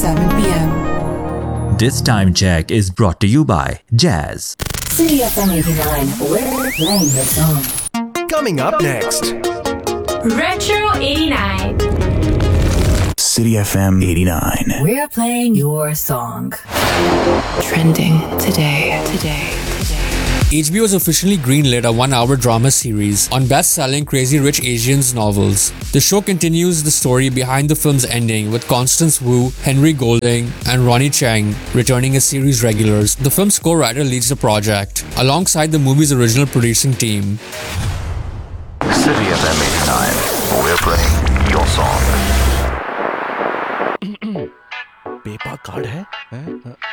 7 p.m. This time check is brought to you by Jazz. City FM 89, we're playing the song. Coming up next, Retro 89. City FM 89. We're playing your song. Trending today. HBO has officially greenlit a 1-hour drama series on best-selling Crazy Rich Asians novels. The show continues the story behind the film's ending, with Constance Wu, Henry Golding, and Ronnie Cheng returning as series regulars. The film's co-writer leads the project, alongside the movie's original producing team. City FM 89. We're playing your song. Peppa card है